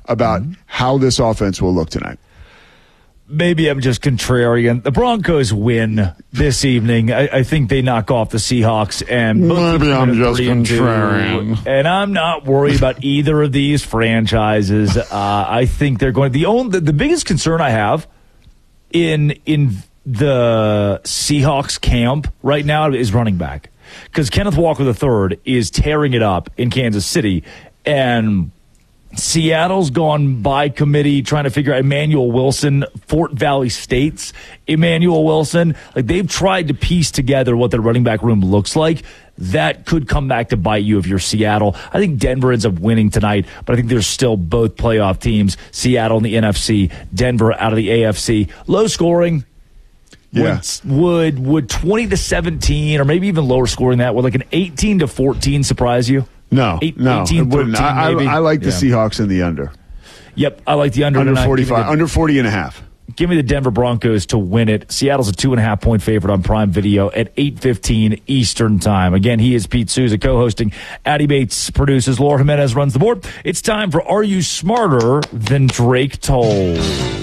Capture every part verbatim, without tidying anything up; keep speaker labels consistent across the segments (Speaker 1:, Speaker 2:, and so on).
Speaker 1: about mm-hmm. how this offense will look tonight.
Speaker 2: Maybe I'm just contrarian. The Broncos win this evening. I, I think they knock off the Seahawks. And
Speaker 1: maybe I'm just contrarian.
Speaker 2: And, and I'm not worried about either of these franchises. Uh, I think they're going. The only the, the biggest concern I have in in the Seahawks camp right now is running back, because Kenneth Walker the third is tearing it up in Kansas City, and Seattle's gone by committee trying to figure out Emmanuel Wilson, Fort Valley State's Emmanuel Wilson. Like, they've tried to piece together what their running back room looks like. That could come back to bite you if you're Seattle. I think Denver ends up winning tonight, but I think there's still both playoff teams, Seattle in the N F C, Denver out of the A F C. Low scoring.
Speaker 1: Yeah.
Speaker 2: Would, would, would twenty to seventeen or maybe even lower scoring that, would like an eighteen to fourteen surprise you?
Speaker 1: No,
Speaker 2: Eight,
Speaker 1: no,
Speaker 2: eighteen,
Speaker 1: it wouldn't.
Speaker 2: thirteen,
Speaker 1: I, I, I like the
Speaker 2: yeah.
Speaker 1: Seahawks in the under.
Speaker 2: Yep, I like the under.
Speaker 1: Under
Speaker 2: tonight.
Speaker 1: forty-five,
Speaker 2: the,
Speaker 1: under forty and a half.
Speaker 2: Give me the Denver Broncos to win it. Seattle's a two and a half point favorite on Prime Video at eight fifteen Eastern Time. Again, he is Pete Souza co-hosting. Addie Bates produces. Laura Jimenez runs the board. It's time for Are You Smarter Than Drake Toll?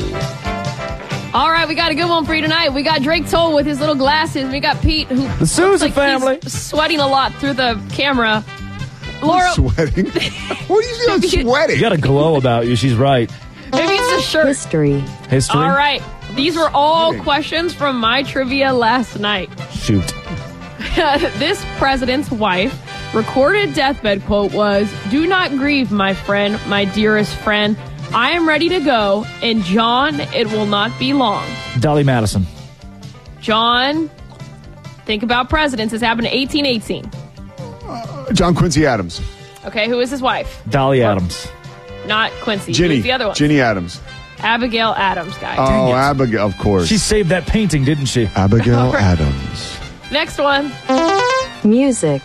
Speaker 3: All right, we got a good one for you tonight. We got Drake Toll with his little glasses. We got Pete, who
Speaker 2: the Souza
Speaker 3: like
Speaker 2: family,
Speaker 3: he's sweating a lot through the camera. Laura,
Speaker 1: sweating? What are you doing sweating?
Speaker 2: You got a glow about you. She's right.
Speaker 3: Maybe it's the shirt.
Speaker 4: History.
Speaker 2: History.
Speaker 3: All right. These were all questions from my trivia last night.
Speaker 2: Shoot.
Speaker 3: This president's wife recorded deathbed quote was, "Do not grieve, my friend, my dearest friend. I am ready to go, and John, it will not be long."
Speaker 2: Dolly Madison.
Speaker 3: John, think about presidents. This happened in eighteen eighteen.
Speaker 1: Uh, John Quincy Adams.
Speaker 3: Okay, who is his wife?
Speaker 2: Dolly Adams.
Speaker 3: Not Quincy.
Speaker 1: Ginny.
Speaker 3: Who's the other one?
Speaker 1: Ginny Adams.
Speaker 3: Abigail Adams, guys.
Speaker 1: Oh, Abigail, of course.
Speaker 2: She saved that painting, didn't she?
Speaker 1: Abigail
Speaker 3: right.
Speaker 1: Adams.
Speaker 3: Next one.
Speaker 4: Music.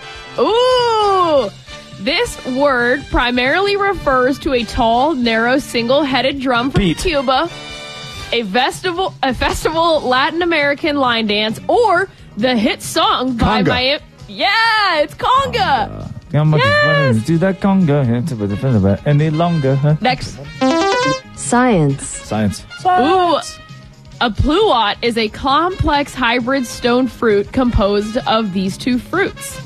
Speaker 3: Ooh! This word primarily refers to a tall, narrow, single-headed drum from
Speaker 2: Pete.
Speaker 3: Cuba, a festival, a festival Latin American line dance, or the hit song by
Speaker 1: Conga.
Speaker 3: Miami. Yeah, it's conga.
Speaker 2: Uh,
Speaker 3: yes.
Speaker 2: Do that conga any longer? Huh?
Speaker 3: Next.
Speaker 4: Science.
Speaker 2: Science.
Speaker 3: Ooh. A pluot is a complex hybrid stone fruit composed of these two fruits.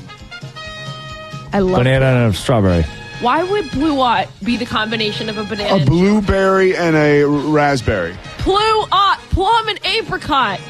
Speaker 3: I love
Speaker 2: Banana
Speaker 3: it.
Speaker 2: and a strawberry.
Speaker 3: Why would pluot be the combination of a banana?
Speaker 1: A blueberry and a raspberry.
Speaker 3: Pluot, plum and apricot.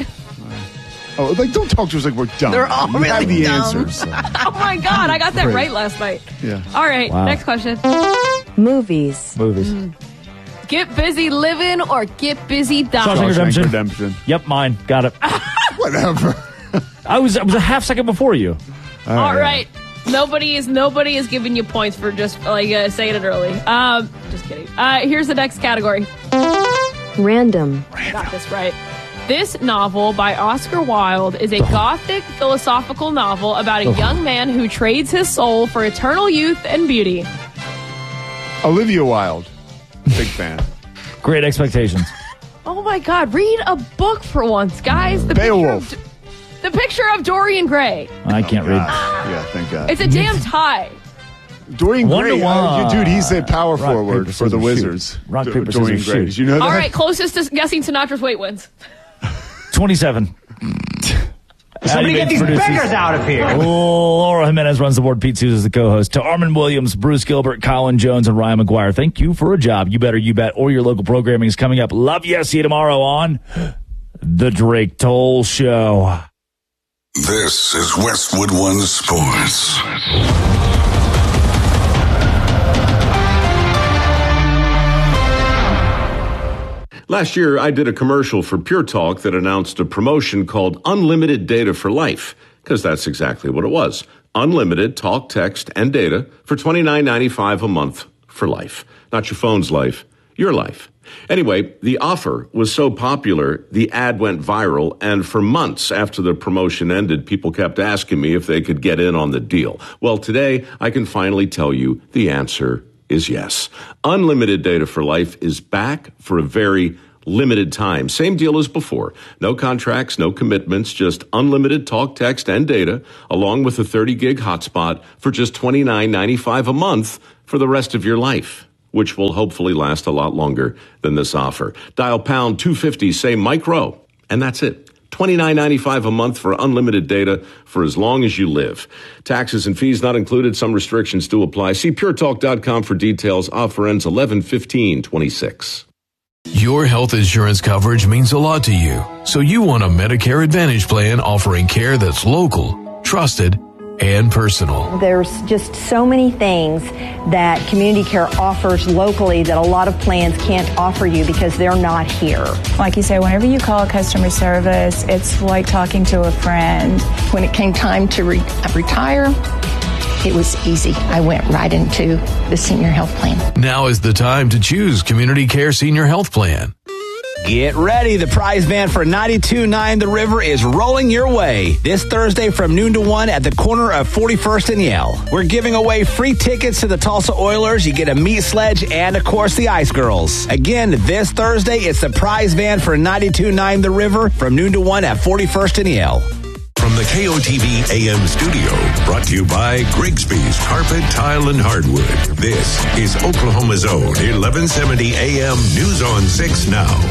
Speaker 1: Oh, like, don't talk to us like we're dumb.
Speaker 5: They're all
Speaker 1: you have
Speaker 5: really
Speaker 1: the
Speaker 5: dumb.
Speaker 1: answers.
Speaker 3: Oh my God, I got that
Speaker 1: Great.
Speaker 3: right last night.
Speaker 1: Yeah.
Speaker 3: All right,
Speaker 2: Wow.
Speaker 3: next question.
Speaker 4: Movies.
Speaker 2: Movies.
Speaker 3: Get busy living or get busy dying.
Speaker 2: Shawshank Redemption.
Speaker 1: Redemption.
Speaker 2: Yep, mine. Got it.
Speaker 1: Whatever.
Speaker 2: I was I was a half second before you.
Speaker 1: All
Speaker 3: All right. Nobody is nobody is giving you points for just like uh, saying it early. Um, just kidding. Uh, here's the next category.
Speaker 4: Random.
Speaker 3: Got this right. This novel by Oscar Wilde is a gothic philosophical novel about a young man who trades his soul for eternal youth and beauty.
Speaker 1: Olivia Wilde. Big fan.
Speaker 2: Great Expectations.
Speaker 3: Oh my God! Read a book for once, guys. The
Speaker 1: Beowulf.
Speaker 3: Picture of, the picture of Dorian Gray.
Speaker 2: I can't
Speaker 1: Oh,
Speaker 2: read.
Speaker 1: God. Yeah, thank God.
Speaker 3: It's a damn tie.
Speaker 1: Dorian
Speaker 2: One to
Speaker 1: Gray,
Speaker 2: one.
Speaker 1: uh, dude, he's a power
Speaker 2: Rock,
Speaker 1: forward
Speaker 2: paper,
Speaker 1: for the
Speaker 2: scissors,
Speaker 1: Wizards.
Speaker 2: shoot. Rock,
Speaker 1: D-
Speaker 2: paper,
Speaker 1: Dorian
Speaker 2: scissors,
Speaker 1: Gray.
Speaker 2: shoot.
Speaker 1: Did you know that?
Speaker 3: All right, closest to guessing Sinatra's weight wins.
Speaker 2: twenty-seven.
Speaker 5: Somebody get these beggars out of here.
Speaker 2: Laura Jimenez runs the board. Pete Souza is the co-host. To Armin Williams, Bruce Gilbert, Colin Jones, and Ryan McGuire, thank you for a job. You better, you bet, or your local programming is coming up. Love you. See you tomorrow on The Drake Toll Show.
Speaker 6: This is Westwood One Sports.
Speaker 7: Last year, I did a commercial for Pure Talk that announced a promotion called Unlimited Data for Life, because that's exactly what it was. Unlimited talk, text, and data for twenty-nine ninety-five a month for life. Not your phone's life, your life. Anyway, the offer was so popular, the ad went viral, and for months after the promotion ended, people kept asking me if they could get in on the deal. Well, today, I can finally tell you the answer is yes. Unlimited Data for Life is back for a very limited time. Same deal as before. No contracts, no commitments, just unlimited talk, text, and data, along with a thirty gig hotspot for just twenty-nine ninety-five a month for the rest of your life. which will hopefully last a lot longer than this offer. Dial pound two fifty, say micro, and that's it. twenty-nine ninety-five a month for unlimited data for as long as you live. Taxes and fees not included. Some restrictions do apply. See pure talk dot com for details. Offer ends eleven fifteen twenty-six.
Speaker 8: Your health insurance coverage means a lot to you, so you want a Medicare Advantage plan offering care that's local, trusted, and personal.
Speaker 9: There's just so many things that Community Care offers locally that a lot of plans can't offer you because they're not here.
Speaker 10: Like you say, whenever you call customer service, it's like talking to a friend.
Speaker 11: When it came time to re- retire, it was easy. I went right into the senior health plan.
Speaker 8: Now is the time to choose Community Care Senior Health Plan.
Speaker 12: Get ready. The prize band for ninety-two point nine The River is rolling your way this Thursday from noon to one at the corner of forty-first and Yale. We're giving away free tickets to the Tulsa Oilers. You get a meat sledge and, of course, the Ice Girls. Again, this Thursday, it's the prize band for ninety-two point nine The River from noon to one at forty-first and Yale.
Speaker 13: From the K O T V A M studio, brought to you by Grigsby's Carpet, Tile, and Hardwood. This is Oklahoma's own eleven seventy A M News on six now.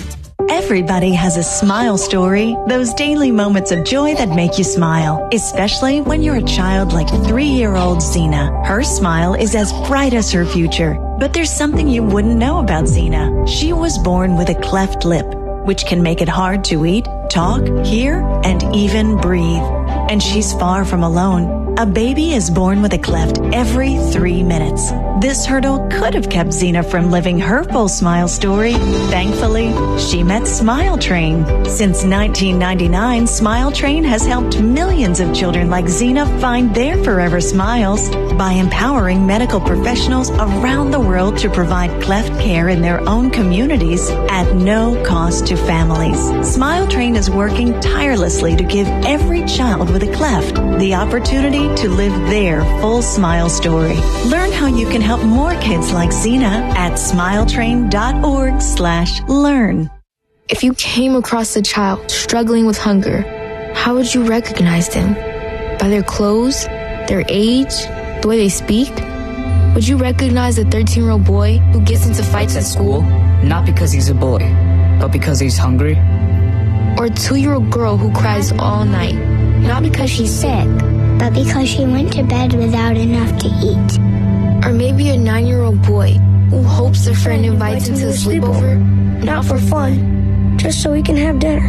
Speaker 14: Everybody has a smile story, those daily moments of joy that make you smile, especially when you're a child like three-year-old Xena. Her smile is as bright as her future, but there's something you wouldn't know about Xena. She was born with a cleft lip, which can make it hard to eat, talk, hear, and even breathe. And she's far from alone. A baby is born with a cleft every three minutes. This hurdle could have kept Xena from living her full smile story. Thankfully, she met Smile Train. Since nineteen ninety-nine, Smile Train has helped millions of children like Xena find their forever smiles by empowering medical professionals around the world to provide cleft care in their own communities at no cost to families. Smile Train is working tirelessly to give every child with a cleft the opportunity to live their full smile story. Learn how you can help more kids like Xena at smiletrain.org slash learn.
Speaker 15: If you came across a child struggling with hunger, how would you recognize them? By their clothes, their age, the way they speak? Would you recognize a thirteen-year-old boy who gets into fights at school?
Speaker 16: Not because he's a boy, but because he's hungry.
Speaker 15: Or a two-year-old girl who cries all night, not because she's sick,
Speaker 17: but because she went to bed without enough to eat.
Speaker 15: Or maybe a nine-year-old boy who hopes a friend invites him to a sleepover,
Speaker 17: not for fun, just so he can have dinner.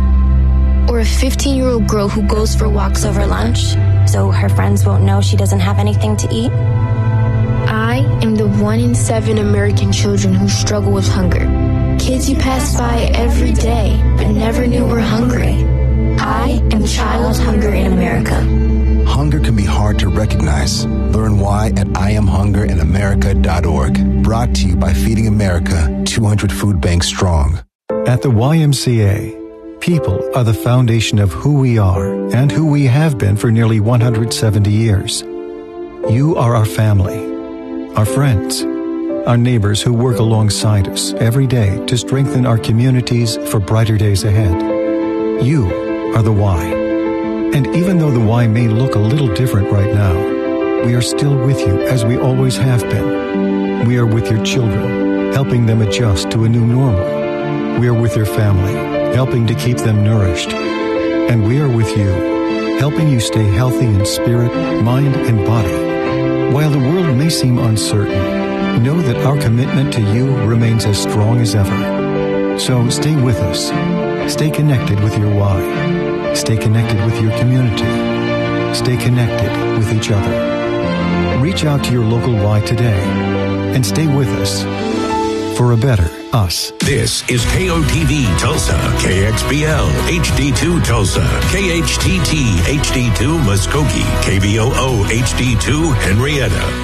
Speaker 15: Or a fifteen-year-old girl who goes for walks over lunch,
Speaker 18: so her friends won't know she doesn't have anything to eat.
Speaker 15: I am the one in seven American children who struggle with hunger. Kids you pass by every day, but never knew were hungry. I am Child Hunger in America.
Speaker 19: Hunger can be hard to recognize. Learn why at I am hunger in america dot org. Brought to you by Feeding America, two hundred food banks strong.
Speaker 20: At the Y M C A, people are the foundation of who we are and who we have been for nearly one hundred seventy years. You are our family, our friends, our neighbors who work alongside us every day to strengthen our communities for brighter days ahead. You are the why. And even though the why may look a little different right now, we are still with you as we always have been. We are with your children, helping them adjust to a new normal. We are with your family, helping to keep them nourished. And we are with you, helping you stay healthy in spirit, mind, and body. While the world may seem uncertain, know that our commitment to you remains as strong as ever. So stay with us. Stay connected with your why. Stay connected with your community. Stay connected with each other. Reach out to your local Y today and stay with us for a better us.
Speaker 13: This is K O T V Tulsa, K X B L H D two Tulsa, K H T T H D two Muskogee, K V O O H D two Henrietta.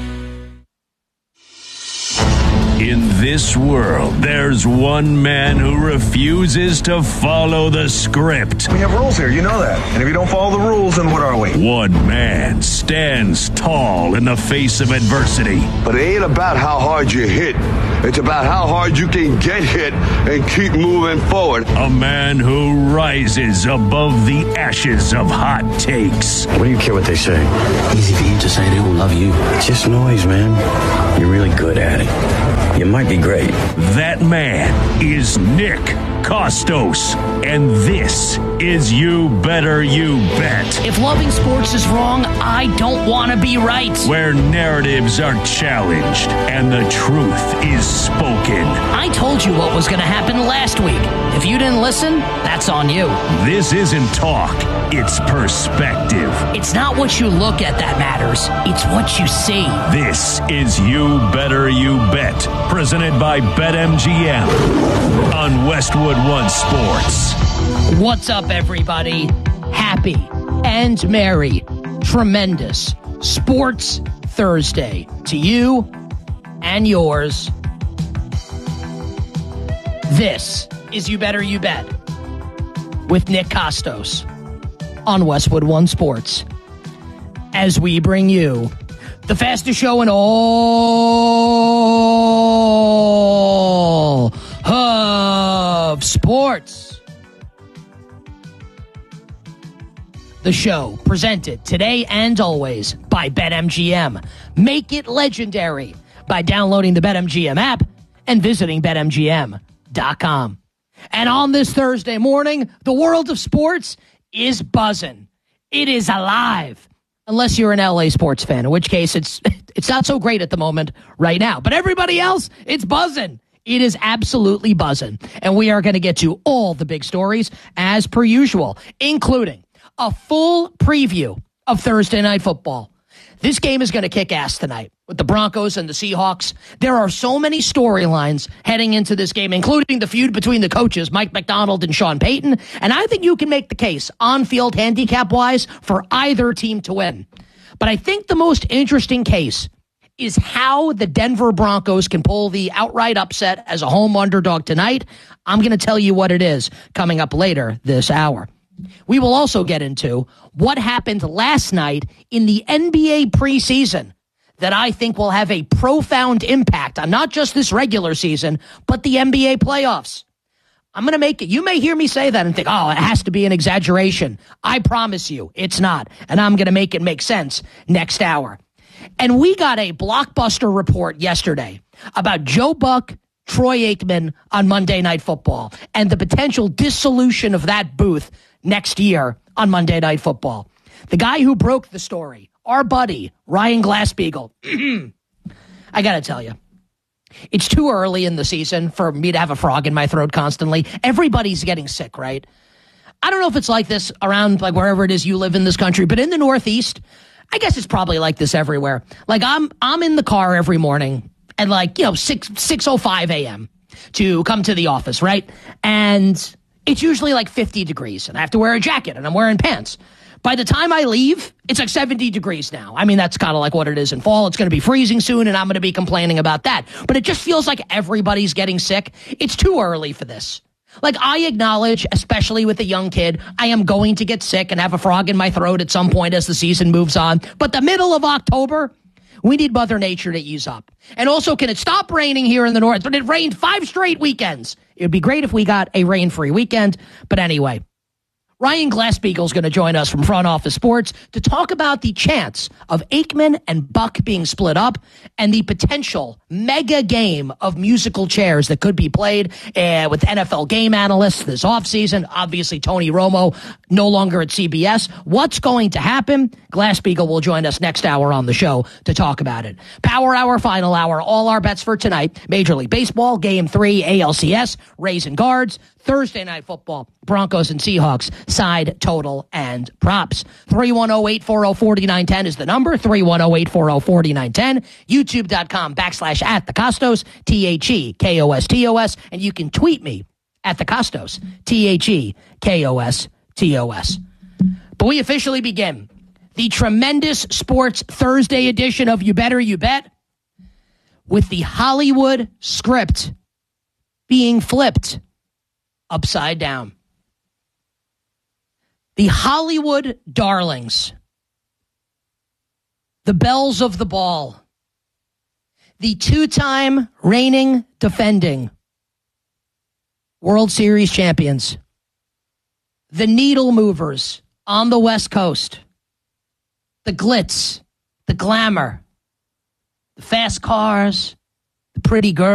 Speaker 21: In this world, there's one man who refuses to follow the script.
Speaker 22: We have rules here, you know that. And if you don't follow the rules, then what are we?
Speaker 21: One man stands tall in the face of adversity.
Speaker 23: But it ain't about how hard you hit.
Speaker 1: It's about how hard you can get hit and keep moving forward.
Speaker 21: A man who rises above the ashes of hot takes.
Speaker 4: What do you care what they say? Easy for you to say they don't love you. It's just noise, man. You're really good at it. You might be great.
Speaker 21: That man is Nick Kostos, and this is You Better You Bet.
Speaker 23: If loving sports is wrong, I don't want to be right.
Speaker 21: Where narratives are challenged and the truth is spoken.
Speaker 23: I told you what was going to happen last week. If you didn't listen, that's on you.
Speaker 21: This isn't talk, it's perspective.
Speaker 23: It's not what you look at that matters. It's what you see.
Speaker 21: This is You Better You Bet, presented by BetMGM on Westwood One Sports.
Speaker 23: What's up, everybody? Happy and merry, tremendous Sports Thursday to you and yours. This is You Better You Bet with Nick Kostos on Westwood One Sports, as we bring you the fastest show in all of sports. The show presented today and always by BetMGM. Make it legendary by downloading the BetMGM app and visiting Bet M G M dot com. And on this Thursday morning, the world of sports is buzzing. It is alive. Unless you're an L A sports fan, in which case it's it's not so great at the moment right now. But everybody else, it's buzzing. It is absolutely buzzing. And we are going to get to all the big stories as per usual, including a full preview of Thursday Night Football. This game is going to kick ass tonight with the Broncos and the Seahawks. There are so many storylines heading into this game, including the feud between the coaches, Mike Macdonald and Sean Payton. And I think you can make the case on-field handicap-wise for either team to win. But I think the most interesting case is how the Denver Broncos can pull the outright upset as a home underdog tonight. I'm going to tell you what it is coming up later this hour. We will also get into what happened last night in the N B A preseason that I think will have a profound impact on not just this regular season, but the N B A playoffs. I'm going to make it. You may hear me say that and think, oh, it has to be an exaggeration. I promise you it's not. And I'm going to make it make sense next hour. And we got a blockbuster report yesterday about Joe Buck, Troy Aikman on Monday Night Football and the potential dissolution of that booth next year on Monday Night Football. The guy who broke the story, our buddy, Ryan Glassbeagle. I got to tell you, it's too early in the season for me to have a frog in my throat constantly. Everybody's getting sick, right? I don't know if it's like this around like wherever it is you live in this country, but in the Northeast, I guess it's probably like this everywhere. Like I'm I'm in the car every morning at like, you know, six oh five a.m. to come to the office, right? And it's usually like fifty degrees, and I have to wear a jacket, and I'm wearing pants. By the time I leave, it's like seventy degrees now. I mean, that's kind of like what it is in fall. It's going to be freezing soon, and I'm going to be complaining about that. But it just feels like everybody's getting sick. It's too early for this. Like, I acknowledge, especially with a young kid, I am going to get sick and have a frog in my throat at some point as the season moves on. But the middle of October, we need Mother Nature to ease up. And also, can it stop raining here in the north? But it rained five straight weekends. It would be great if we got a rain-free weekend. But anyway, Ryan Glassbeagle is going to join us from Front Office Sports to talk about the chance of Aikman and Buck being split up and the potential mega game of musical chairs that could be played uh, with N F L game analysts this offseason. Obviously, Tony Romo no longer at C B S. What's going to happen? Glassbeagle will join us next hour on the show to talk about it. Power Hour, Final Hour, all our bets for tonight. Major League Baseball, Game three, A L C S, Rays and Guards. Thursday Night Football, Broncos and Seahawks, side, total, and props. three one zero, eight four zero, four nine one zero is the number, three one zero, eight four zero, four nine one zero. YouTube.com backslash at the Kostos, T H E K O S T O S, and you can tweet me at the Kostos, T H E K O S T O S. But we officially begin the tremendous Sports Thursday edition of You Better You Bet with the Hollywood script being flipped upside down. The Hollywood darlings, the belles of the ball, the two-time reigning, defending World Series champions, the needle movers on the West Coast, the glitz, the glamour, the fast cars, the pretty girls.